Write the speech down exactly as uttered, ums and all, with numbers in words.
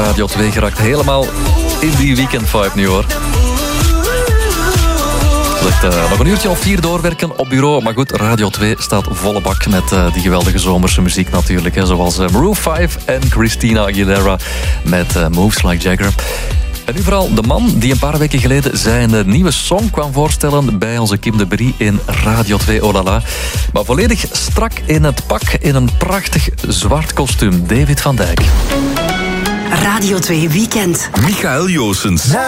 Radio twee geraakt helemaal in die weekendvibe nu hoor. Echt, uh, nog een uurtje of vier doorwerken op bureau. Maar goed, Radio twee staat volle bak met uh, die geweldige zomerse muziek natuurlijk. Hè, zoals uh, Maroon vijf en Christina Aguilera met uh, Moves Like Jagger. En nu vooral de man die een paar weken geleden zijn uh, nieuwe song kwam voorstellen bij onze Kim de Brie in Radio twee Oh La La. Maar volledig strak in het pak in een prachtig zwart kostuum. David van Dijk. Radio twee Weekend. Michael Joosens.